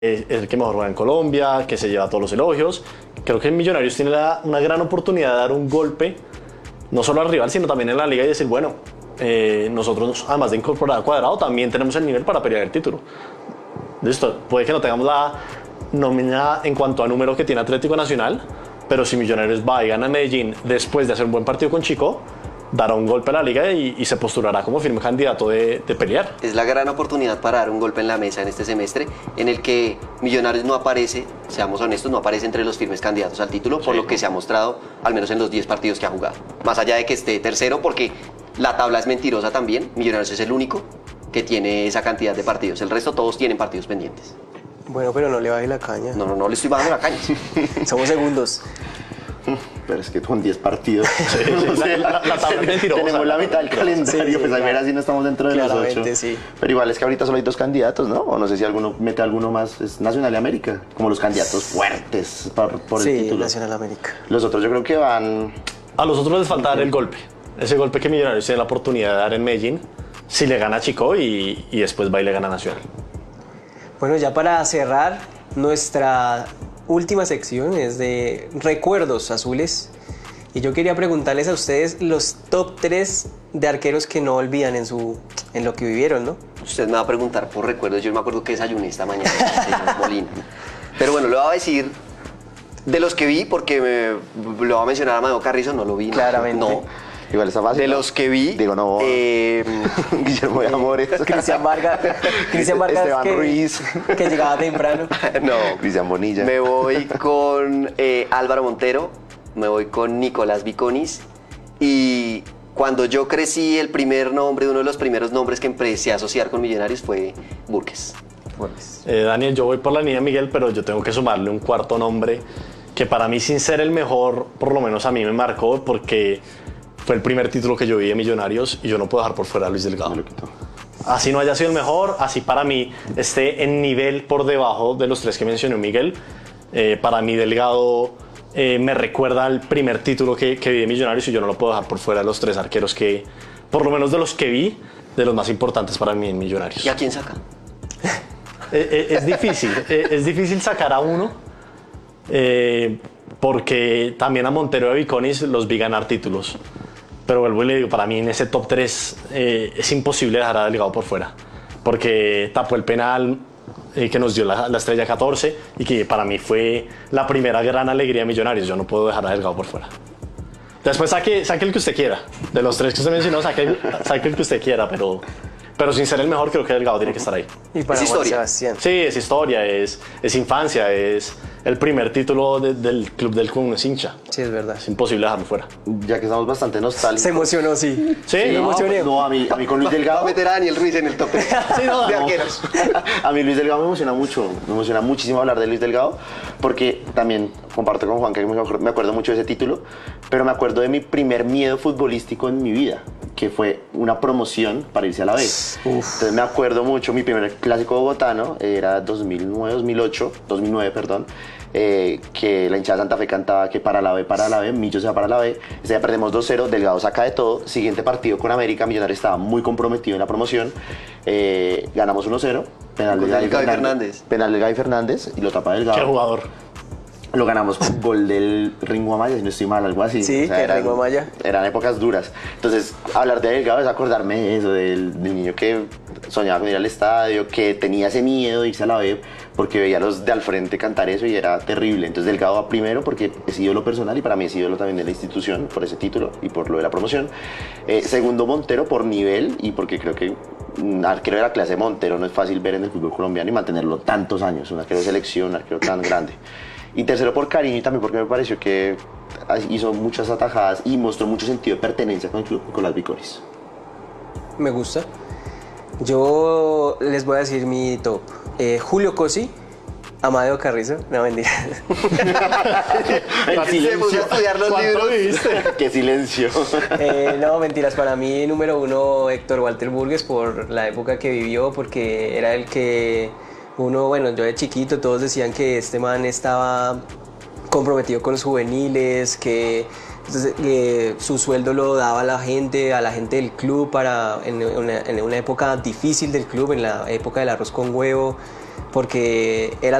es el que mejor juega en Colombia, que se lleva todos los elogios. Creo que Millonarios tiene una gran oportunidad de dar un golpe, no solo al rival, sino también en la liga y decir, bueno, nosotros, además de incorporar a Cuadrado, también tenemos el nivel para pelear el título. Listo, puede que no tengamos la nómina en cuanto a número que tiene Atlético Nacional, pero si Millonarios va y gana en Medellín después de hacer un buen partido con Chico, dará un golpe a la liga y se postulará como firme candidato de pelear. Es la gran oportunidad para dar un golpe en la mesa en este semestre, en el que Millonarios no aparece, seamos honestos, no aparece entre los firmes candidatos al título, por lo que se ha mostrado, al menos en los 10 partidos que ha jugado. Más allá de que esté tercero, porque la tabla es mentirosa también, Millonarios es el único que tiene esa cantidad de partidos. El resto todos tienen partidos pendientes. Bueno, pero no le baje la caña. No le estoy bajando la caña. Somos segundos. Pero es que con 10 partidos. No sé, la tabla es mentirosa. Tenemos la mitad del calendario, pues a ver así no estamos dentro de los 8. Sí. Pero igual es que ahorita solo hay 2 candidatos, ¿no? O no sé si alguno mete alguno más. Es Nacional y América, como los candidatos fuertes por el título. Sí, Nacional América. Los otros yo creo que van... A los otros les falta dar el golpe. Ese golpe que Millonarios tiene la oportunidad de dar en Medellín, si le gana a Chico y después va y le gana a Nacional. Bueno, ya para cerrar, nuestra última sección es de recuerdos azules. Y yo quería preguntarles a ustedes los top 3 de arqueros que no olvidan en lo que vivieron, ¿no? Usted me va a preguntar por recuerdos. Yo me acuerdo que desayuné esta mañana, señor Molina. Pero bueno, le voy a decir de los que vi, porque lo va a mencionar a Mateo Carrizo, no lo vi. Claramente. No. Igual está fácil. De ¿no? los que vi. Digo, no. Guillermo de Amores. Cristian Vargas. Esteban Ruiz. Que llegaba temprano. No. Cristian Bonilla. Me voy con Álvaro Montero. Me voy con Nicolás Viconis. Y cuando yo crecí, el primer nombre, uno de los primeros nombres que empecé a asociar con Millonarios fue Burques. Daniel, yo voy por la línea de Miguel, pero yo tengo que sumarle un cuarto nombre que para mí, sin ser el mejor, por lo menos a mí me marcó porque fue el primer título que yo vi de Millonarios y yo no puedo dejar por fuera a Luis Delgado. Así no haya sido el mejor, así para mí esté en nivel por debajo de los 3 que mencionó Miguel. Para mí Delgado me recuerda al primer título que vi de Millonarios y yo no lo puedo dejar por fuera de los 3 arqueros que, por lo menos de los que vi, de los más importantes para mí en Millonarios. ¿Y a quién saca? Es difícil sacar a uno porque también a Montero y a Viconis los vi ganar títulos. Pero vuelvo y le digo, para mí en ese top 3 es imposible dejar a Delgado por fuera. Porque tapó el penal que nos dio la estrella 14 y que para mí fue la primera gran alegría de Millonarios. Yo no puedo dejar a Delgado por fuera. Después saque el que usted quiera. De los 3 que usted mencionó, saque el que usted quiera, pero sin ser el mejor, creo que Delgado tiene que estar ahí. Y para Es historia. Sebastián. Sí, es historia, es infancia, es el primer título del club del que uno es hincha. Sí, es verdad. Es imposible dejarlo fuera. Ya que estamos bastante nostálgicos. Se emocionó, sí. Sí, me no, emocioné. No, a mí con Luis Va a Delgado. meter a Daniel Ruiz en el top 3 de arqueros. A mí Luis Delgado me emociona mucho, me emociona muchísimo hablar de Luis Delgado, porque también comparto con Juan que me acuerdo mucho de ese título, pero me acuerdo de mi primer miedo futbolístico en mi vida, que fue una promoción para irse a la B. Entonces me acuerdo mucho, mi primer clásico bogotano era 2009, perdón, que la hinchada de Santa Fe cantaba que para la B, Millo se va para la B. Ese día perdemos 2-0, Delgado saca de todo. Siguiente partido con América, Millonarios estaba muy comprometido en la promoción. Ganamos 1-0, penal de Gaby Fernández. Penal de Gaby Fernández y lo tapa Delgado. qué jugador. Lo ganamos con gol del Ringo Amaya, si no estoy mal, algo así. Sí, que Ringo Amaya. Eran épocas duras. Entonces, hablar de Delgado es acordarme de eso, del niño que soñaba con ir al estadio, que tenía ese miedo de irse a la B, porque veía a los de al frente cantar eso y era terrible. Entonces, Delgado va primero porque es ídolo personal y para mí es ídolo también de la institución, por ese título y por lo de la promoción. Segundo, Montero por nivel y porque creo que un arquero de la clase Montero no es fácil ver en el fútbol colombiano y mantenerlo tantos años, un arquero de selección, un arquero tan grande. Y tercero por cariño y también porque me pareció que hizo muchas atajadas y mostró mucho sentido de pertenencia con el club, con las Viconis. Me gusta. Yo les voy a decir mi top. Julio Cosi, Amadeo Carrizo, no mentira. Se puso a estudiar los ¿Cuánto libros. viviste? ¡Qué silencio! No, mentiras, para mí número 1 Héctor Walter Burgues por la época que vivió, porque era el que bueno, yo de chiquito todos decían que este man estaba comprometido con los juveniles, que su sueldo lo daba a la gente del club en una época difícil del club, en la época del arroz con huevo. porque era